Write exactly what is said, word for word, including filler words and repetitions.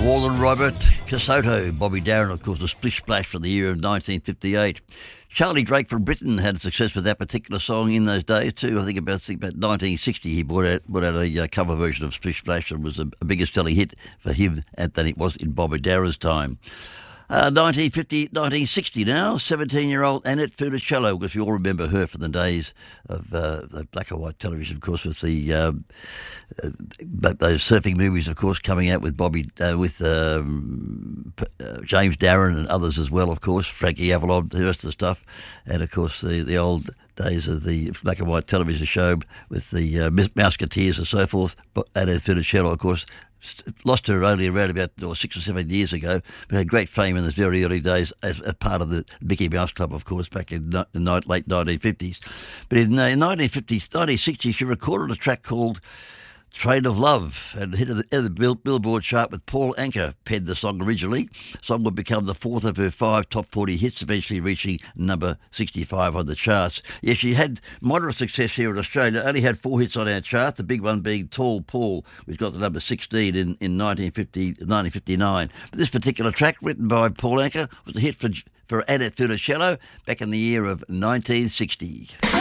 Walden Robert, Casoto, Bobby Darin, of course, a splish splash from the year of nineteen fifty-eight. Charlie Drake from Britain had success with that particular song in those days too. I think about, I think about nineteen sixty he brought out, brought out a uh, cover version of Splish Splash and was a, a bigger selling hit for him than it was in Bobby Darin's time. Uh, nineteen fifty, nineteen sixty now, seventeen-year-old Annette Funicello, because we all remember her from the days of uh, the black and white television, of course, with the um, uh, those surfing movies, of course, coming out with Bobby, uh, with um, uh, James Darren and others as well, of course, Frankie Avalon, the rest of the stuff, and of course the, the old days of the black and white television show with the uh, Mouseketeers and so forth. But Annette Funicello, of course, lost her only around about or six or seven years ago, but had great fame in those very early days as, as part of the Mickey Mouse Club, of course, back in the no, late nineteen fifties. But in, uh, in nineteen fifties, nineteen sixties, she recorded a track called Train of Love and hit the, the Bill, Billboard chart with Paul Anka penned the song originally. The song would become the fourth of her five top forty hits, eventually reaching number sixty-five on the charts. Yes, she had moderate success here in Australia, only had four hits on our chart, the big one being Tall Paul, which got to number sixteen in, in nineteen fifty, nineteen fifty-nine. But this particular track, written by Paul Anka, was a hit for, for Annette Funicello back in the year of nineteen sixty.